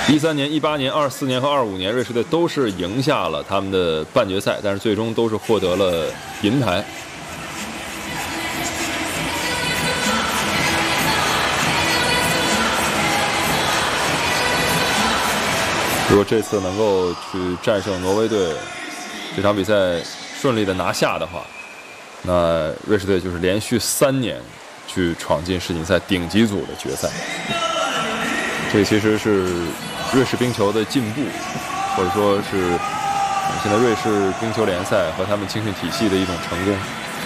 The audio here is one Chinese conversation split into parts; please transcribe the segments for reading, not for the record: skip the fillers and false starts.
13年、18年、24年和25年，瑞士队都是赢下了他们的半决赛，但是最终都是获得了银牌。如果这次能够去战胜挪威队，这场比赛顺利的拿下的话，那瑞士队就是连续3年去闯进世锦赛顶级组的决赛。这其实是瑞士冰球的进步，或者说是现在瑞士冰球联赛和他们青训体系的一种成功。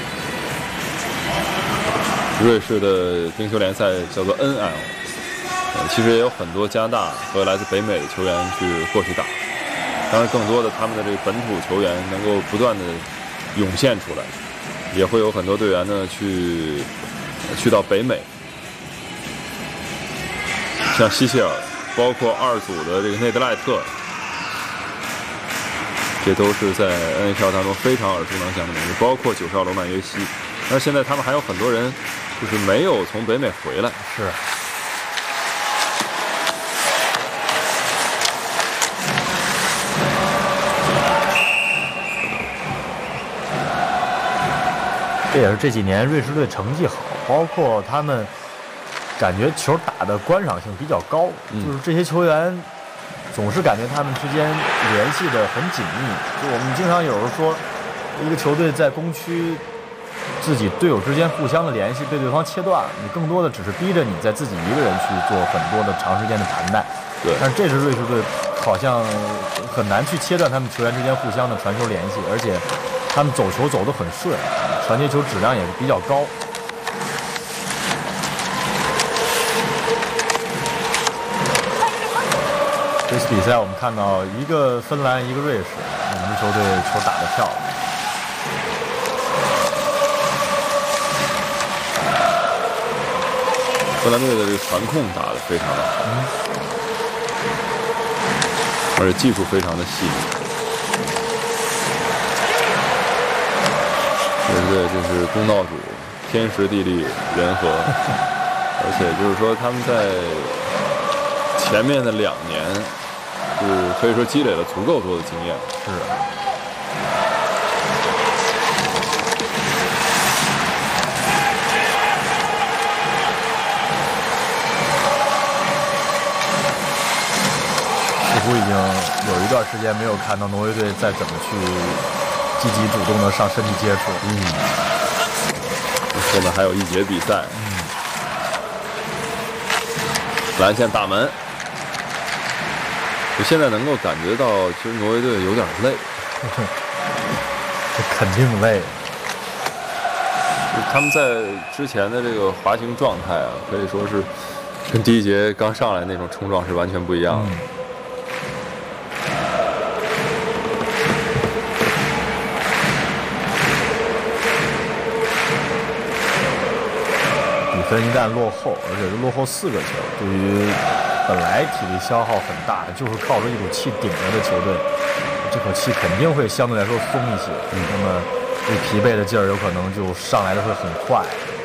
瑞士的冰球联赛叫做 NL。其实也有很多加拿大和来自北美的球员去过去打，当然更多的他们的这个本土球员能够不断的涌现出来，也会有很多队员呢去到北美，像希切尔，包括2组的这个内德赖特，这都是在 NHL 当中非常耳熟能详的名字，包括9号罗曼约西。但是现在他们还有很多人就是没有从北美回来。 是。这也是这几年瑞士队成绩好，包括他们感觉球打的观赏性比较高，就是这些球员总是感觉他们之间联系的很紧密。就我们经常有时候说，一个球队在攻区，自己队友之间互相的联系被对方切断，你更多的只是逼着你在自己一个人去做很多的长时间的盘带。 对， 但是这支瑞士队好像很难去切断他们球员之间互相的传球联系，而且他们走球走得很顺，传接球质量也比较高。这次比赛我们看到一个芬兰，一个瑞士，两支球队球打得漂亮。 芬兰队的这个传控打得非常的好，而且技术非常的细腻。瑞士队就是东道主，天时地利人和，而且就是说他们在前面的2年是可以说积累了足够多的经验。 是。似乎已经有一段时间没有看到挪威队再怎么去积极主动的上身体接触。 后面还有1节比赛。蓝线打门。我现在能够感觉到，其实挪威队有点累。 这肯定累。 他们在之前的这个滑行状态啊，可以说是跟第1节刚上来那种冲撞是完全不一样的。 比分一旦落后，而且是落后4个球，对于本来体力消耗很大，就是靠着一口气顶着的球队，这口气肯定会相对来说松一些。那么这疲惫的劲儿有可能就上来的会很快。